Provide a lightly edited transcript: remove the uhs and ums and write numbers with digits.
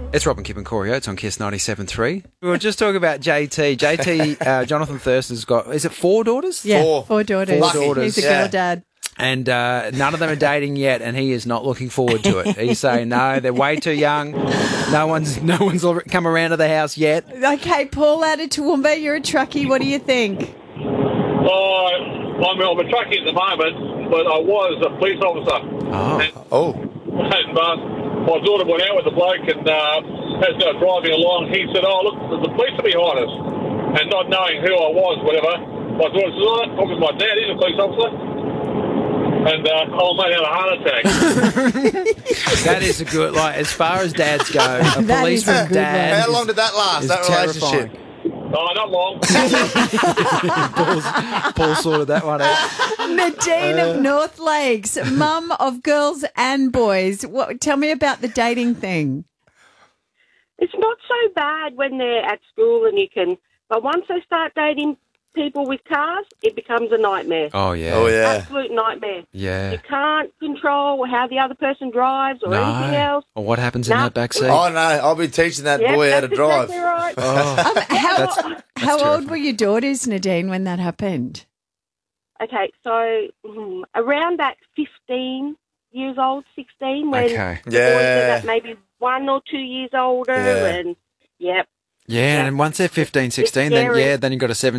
It's Rob and Kip and Corey Oates on Kiss 97.3. We were just talking about JT. JT, Jonathan Thurston's got, is it 4 daughters? Yeah, 4 daughters. Four daughters. He's a girl dad. And none of them are dating yet, and he is not looking forward to it. He's saying, no, they're way too young. No one's come around to the house yet. Okay, Paul out of Toowoomba, you're a truckie. What do you think? I'm a truckie at the moment, but I was a police officer. And my daughter went out with the bloke, and as they were driving along, he said, "Oh, look, the police are behind us." And not knowing who I was, whatever, my daughter said, "Oh, I'm talking to my dad. He's a police officer." And old mate had a heart attack. That is a good, as far as dads go, a policeman's dad. How long did that last, that relationship? Oh, not long. Paul sorted that one out. Nadine of North Lakes, mum of girls and boys. Tell me about the dating thing. It's not so bad when they're at school but once they start dating people with cars, it becomes a nightmare. Oh, yeah. Absolute nightmare. Yeah. You can't control how the other person drives or anything else. Or what happens in that back seat. Oh, no, I'll be teaching that boy how to drive. Exactly right. How old were your daughters, Nadine, when that happened? Okay, so around that 15 years old, 16, when the boys are that maybe 1 or 2 years older, and Yeah, and once they're 15, 16, then you've got a